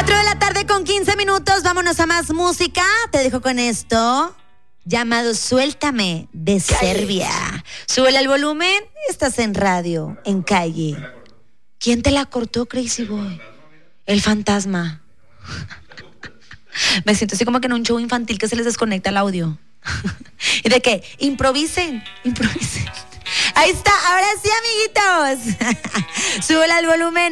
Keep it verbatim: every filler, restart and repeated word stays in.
cuatro de la tarde con quince minutos, vámonos a más música. Te dejo con esto, llamado Suéltame, de Serbia. Súbele al volumen, estás en radio, en Calle. ¿Quién te la cortó, Crazy Boy? El fantasma. Me siento así como que en un show infantil que se les desconecta el audio. ¿Y de qué? Improvisen, improvisen. Ahí está, ahora sí, amiguitos. Súbele al volumen.